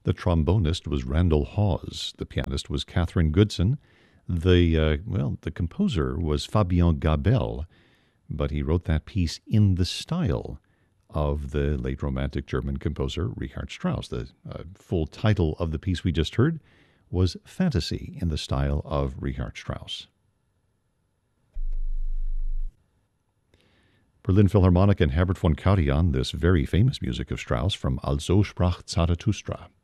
The trombonist was Randall Hawes. The pianist was Catherine Goodson. The composer was Fabien Gabel, but he wrote that piece in the style of the late Romantic German composer Richard Strauss. The full title of the piece we just heard was Fantasy in the style of Richard Strauss. Berlin Philharmonic and Herbert von Karajan, this very famous music of Strauss from Also sprach Zarathustra.